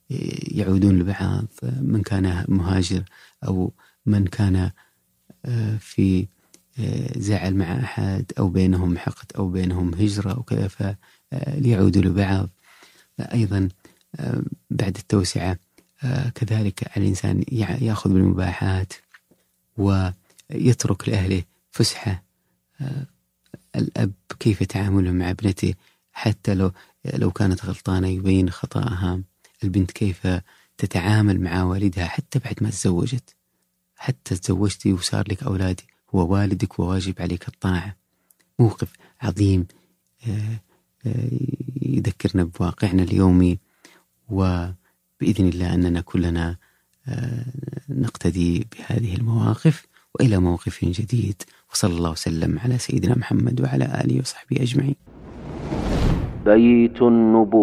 يعودون لبعض، من كان مهاجر أو من كان في زعل مع أحد أو بينهم حقد أو بينهم هجرة أو كذا، فليعودوا لبعض. أيضا بعد التوسعة كذلك على الإنسان يأخذ بالمباحات ويترك لأهله فسحة. الأب كيف تعامله مع ابنته حتى لو كانت غلطانة يبين خطأها. البنت كيف تتعامل مع والدها حتى بعد ما تزوجت، حتى تزوجتي وصار لك أولادي، هو والدك وواجب عليك الطاعة. موقف عظيم يذكرنا بواقعنا اليومي، وبإذن الله أننا كلنا نقتدي بهذه المواقف. وإلى موقف جديد، وصلى الله وسلم على سيدنا محمد وعلى آله وصحبه أجمعين. بيت النبوة.